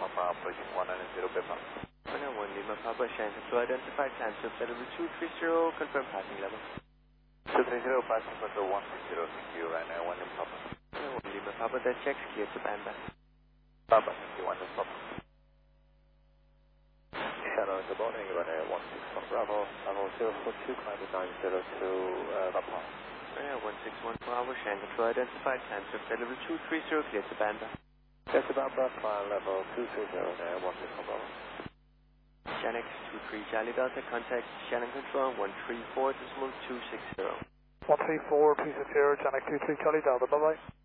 Papa, approaching 190 Papa. 191 Lima Papa, Shanghai Control identified, cancel Federal 230, confirm passing level. 230, passing control 160, thank you, right now, 1 Lima Papa. 191 Lima Papa, that checks clear to Banda. Papa, thank you, 1 Lima Papa. Shadow in the morning, right now, 161 Bravo, level 042, climbing 902, Papa. 161 Bravo, Shanghai Control identified, cancel Federal 230, clear to Banda. Clear to Banda, fire level 230, right now, 161 Bravo. Shanix 23 Charlie Delta, contact Shannon Control 134.260. 134.260, Shannon 23 Charlie Delta, bye bye.